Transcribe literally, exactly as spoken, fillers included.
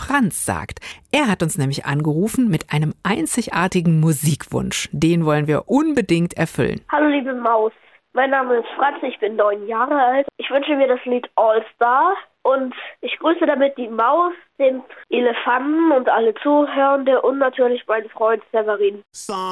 Franz sagt. Er hat uns nämlich angerufen mit einem einzigartigen Musikwunsch. Den wollen wir unbedingt erfüllen. Hallo liebe Maus, mein Name ist Franz, ich bin neun Jahre alt. Ich wünsche mir das Lied All Star und ich grüße damit die Maus, den Elefanten und alle Zuhörende und natürlich meinen Freund Severin.